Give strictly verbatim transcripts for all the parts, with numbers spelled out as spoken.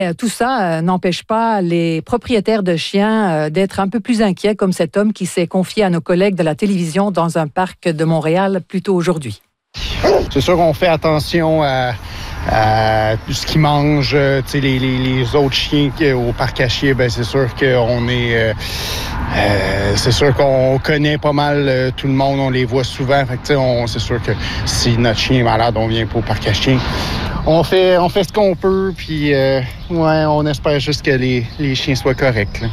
Euh, Tout ça euh, n'empêche pas les propriétaires de chiens euh, d'être un peu plus inquiets, comme cet homme qui s'est confié à nos collègues de la télévision dans un parc de Montréal plus tôt aujourd'hui. C'est sûr qu'on fait attention à, à ce qu'ils mangent. Tu sais, les, les, les autres chiens au parc à chiens, ben c'est sûr qu'on est... Euh, euh, c'est sûr qu'on connaît pas mal euh, tout le monde, on les voit souvent. Fait que, tu sais, on, c'est sûr que si notre chien est malade, on vient pas au parc à chiens. On fait, on fait ce qu'on peut, puis euh, ouais, on espère juste que les, les chiens soient corrects, là.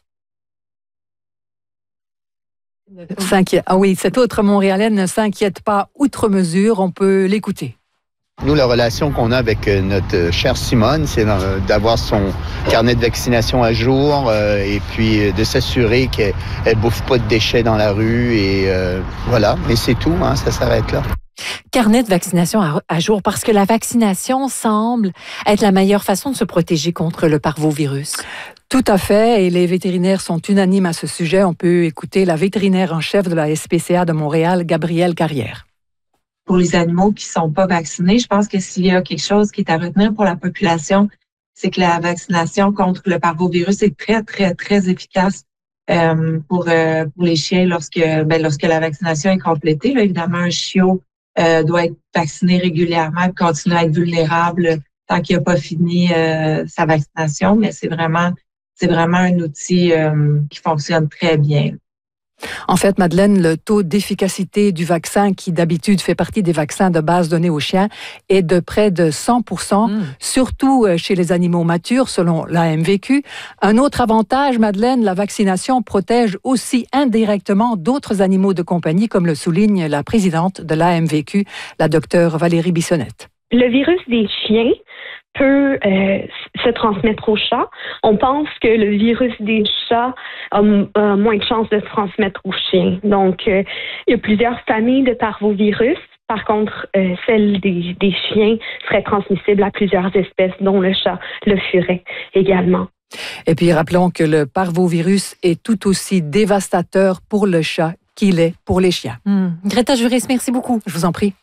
Ah oui, cet autre Montréalais ne s'inquiète pas outre mesure. On peut l'écouter. Nous, la relation qu'on a avec notre chère Simone, c'est d'avoir son carnet de vaccination à jour euh, et puis de s'assurer qu'elle ne bouffe pas de déchets dans la rue. Et euh, voilà, mais c'est tout, hein, ça s'arrête là. Carnet de vaccination à, à jour, parce que la vaccination semble être la meilleure façon de se protéger contre le parvovirus. Tout à fait, et les vétérinaires sont unanimes à ce sujet. On peut écouter la vétérinaire en chef de la S P C A de Montréal, Gabrielle Carrière. Pour les animaux qui ne sont pas vaccinés, je pense que s'il y a quelque chose qui est à retenir pour la population, c'est que la vaccination contre le parvovirus est très, très, très efficace euh, pour, euh, pour les chiens lorsque, ben, lorsque la vaccination est complétée. Là, évidemment, un chiot euh, doit être vacciné régulièrement et continuer à être vulnérable tant qu'il n'a pas fini euh, sa vaccination, mais c'est vraiment, c'est vraiment un outil euh, qui fonctionne très bien. En fait, Madeleine, le taux d'efficacité du vaccin, qui d'habitude fait partie des vaccins de base donnés aux chiens, est de près de cent pour cent, mmh. surtout chez les animaux matures, selon l'A M V Q. Un autre avantage, Madeleine, la vaccination protège aussi indirectement d'autres animaux de compagnie, comme le souligne la présidente de l'A M V Q, la docteure Valérie Bissonnette. Le virus des chiens peut euh, se transmettre aux chats. On pense que le virus des chats a, a moins de chances de se transmettre aux chiens. Donc, euh, il y a plusieurs familles de parvovirus. Par contre, euh, celle des, des chiens serait transmissible à plusieurs espèces, dont le chat, le furet également. Et puis, rappelons que le parvovirus est tout aussi dévastateur pour le chat qu'il est pour les chiens. Mmh. Greta Juris, merci beaucoup. Je vous en prie.